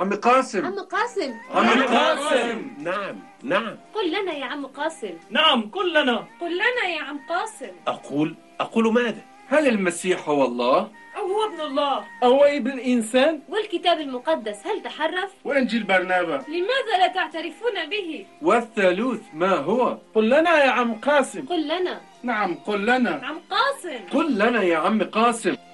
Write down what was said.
عم قاسم. عم قاسم. عم قاسم. نعم. قل لنا يا عم قاسم. نعم قل لنا. قل لنا يا عم قاسم. أقول ماذا؟ هل المسيح هو الله؟ أو هو ابن الله؟ أو هو ابن الإنسان؟ والكتاب المقدس هل تحرف؟ وإنجيل برنابا لماذا لا تعترفون به؟ والثالوث ما هو؟ قل لنا يا عم قاسم. قل لنا. نعم قل لنا. عم قاسم. قل لنا يا عم قاسم.